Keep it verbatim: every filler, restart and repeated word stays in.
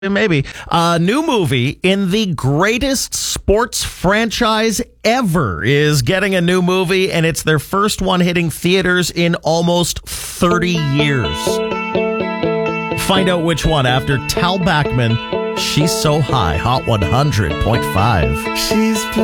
Maybe. A new movie in the greatest sports franchise ever is getting a new movie, and it's their first one hitting theaters in almost thirty years. Find out which one after Tal Bachman. She's So High, Hot one hundred point five. She's